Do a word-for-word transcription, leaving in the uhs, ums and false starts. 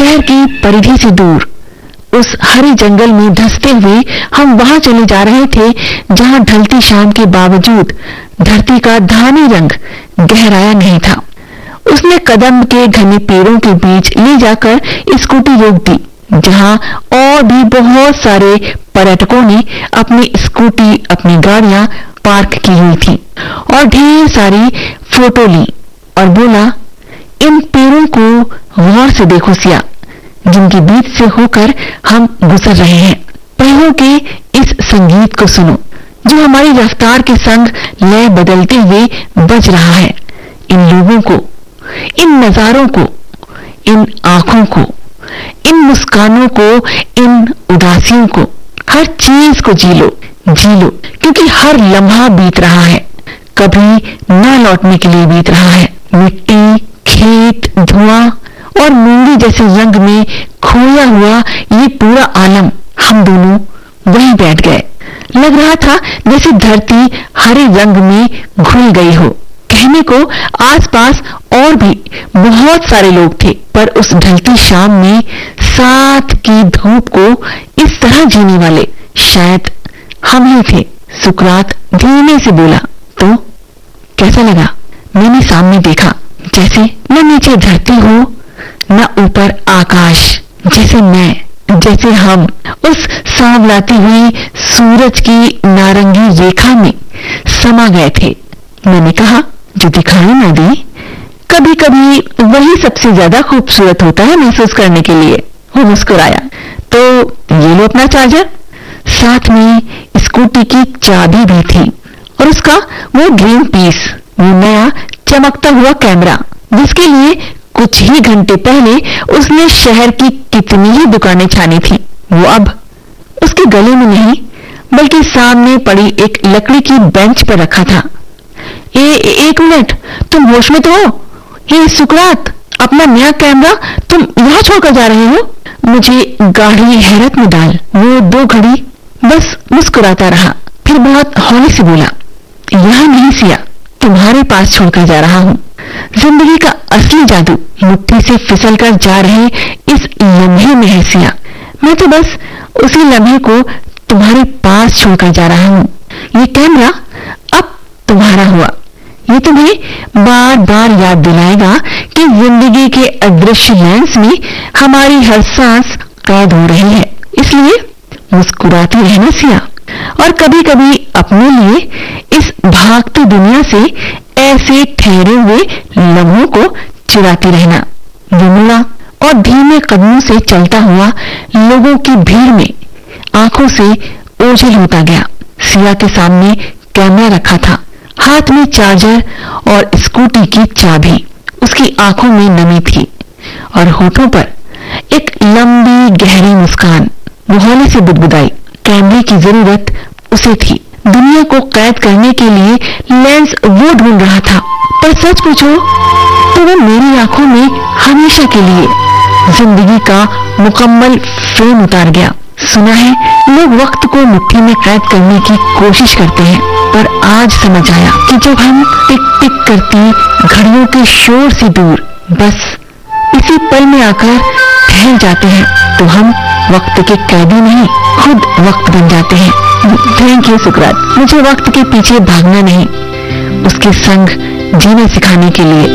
शहर की परिधि से दूर उस हरे जंगल में धंसते हुए हम वहां चले जा रहे थे जहां ढलती शाम के बावजूद धरती का धानी रंग गहराया नहीं था। उसने कदम के घने पेड़ों के बीच ले जाकर स्कूटी रोक दी, जहां और भी बहुत सारे पर्यटकों ने अपनी स्कूटी, अपनी गाड़ियां पार्क की हुई थी और ढेर सारी फोटो ली और बोला, इन पेड़ों को गौर से देखो सिया, जिनके बीच से होकर हम गुजर रहे हैं। पहियों के इस संगीत को सुनो जो हमारी रफ्तार के संग लय बदलते हुए बज रहा है। इन लोगों को, इन नजारों को, इन आंखों को, इन मुस्कानों को, इन उदासियों को, हर चीज को जी लो, जी लो, क्योंकि हर लम्हा बीत रहा है, कभी न लौटने के लिए बीत रहा है। मिट्टी, खेत, धुआं और मूंगी जैसे रंग में खोया हुआ ये पूरा आलम, हम दोनों वहीं बैठ गए। लग रहा था जैसे धरती हरे रंग में घुल गई हो। कहने को आसपास और भी बहुत सारे लोग थे, पर उस ढलती शाम में साथ की धूप को इस तरह जीने वाले शायद हम ही थे। सुकरात धीमे से बोला, तो कैसा लगा? मैंने सामने देखा, जैसे न नीचे धरती हो न ऊपर आकाश, जैसे मैं, जैसे हम उस सांवलाती हुई सूरज की नारंगी रेखा में समा गए थे। मैंने कहा, जो दिखाई न दी, कभी कभी वही सबसे ज्यादा खूबसूरत होता है महसूस करने के लिए। वो मुस्कुराया, तो ये लो अपना चार्जर। साथ में स्कूटी की चाबी भी थी और उसका वो ड्रीम पीस, वो नया चमकता हुआ कैमरा, जिसके लिए कुछ ही घंटे पहले उसने शहर की कितनी ही दुकानें छानी थी। वो अब उसके गले में नहीं बल्कि सामने पड़ी एक लकड़ी की बेंच पर रखा था। ए, एक मिनट, तुम होश में तो हो? हे सुकरात, अपना नया कैमरा तुम यहाँ छोड़कर जा रहे हो? मुझे गाढ़ी हैरत में डाल वो दो घड़ी बस मुस्कुराता रहा, फिर बहुत हौले से बोला, यहाँ नहीं सिया, तुम्हारे पास छोड़कर जा रहा हूँ। जिंदगी का असली जादू मुट्ठी से फिसल कर जा रहे इस लम्हे में है सिया। मैं तो बस उसी लम्हे को तुम्हारे पास छोड़कर जा रहा हूँ। ये कैमरा अब तुम्हारा हुआ। ये तुम्हें बार बार याद दिलाएगा कि जिंदगी के अदृश्य लेंस में हमारी हर सांस कैद हो रही है। इसलिए मुस्कुराती रहना सिया, और कभी कभी अपने लिए इस भागती दुनिया से ऐसे ठहरे हुए लम्हों को चुराती रहना। विमला और धीमे कदमों से चलता हुआ लोगों की भीड़ में आंखों से ओझल होता गया। सिया के सामने कैमरा रखा था, हाथ में चार्जर और स्कूटी की चाबी। उसकी आंखों में नमी थी और होठों पर एक लंबी गहरी मुस्कान। वो हौले से बुदबुदाई, कैमरे की जरूरत उसे थी। दुनिया को कैद करने के लिए लेंस वो ढूंढ रहा था, पर सच पूछो तो वो मेरी आंखों में हमेशा के लिए जिंदगी का मुकम्मल फ्रेम उतार गया। सुना है लोग वक्त को मुट्ठी में कैद करने की कोशिश करते हैं, पर आज समझ आया कि जब हम टिक टिक करती घड़ियों के शोर से दूर बस इसी पल में आकर ठहर जाते हैं, तो हम वक्त के कैदी नहीं, खुद वक्त बन जाते हैं। थैंक यू सुकरात, मुझे वक्त के पीछे भागना नहीं, उसके संग जीना सिखाने के लिए।